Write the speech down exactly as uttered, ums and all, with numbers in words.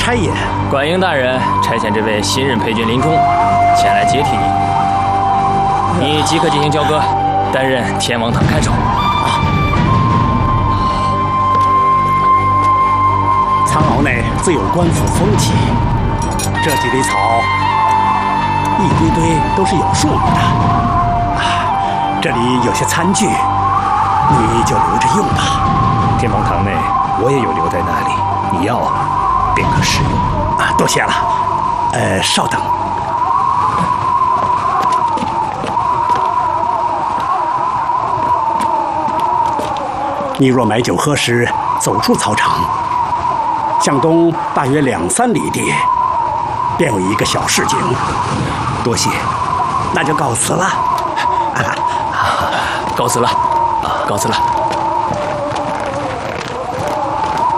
差也。 管营大人差遣这位新任裴军林冲前来接替你，你即刻进行交割，担任天王堂看守。啊！ 苍鳌内自有官府风气，这几粒草一堆堆都是有数目的。啊，这里有些餐具，你就留着用吧。 天王堂内我也有留在那里，你要便可使用。 啊，多谢了。呃，稍等。你若买酒喝时，走出操场，向东大约两三里地，便有一个小市井。 多谢， 那就告辞了。 告辞了，告辞了。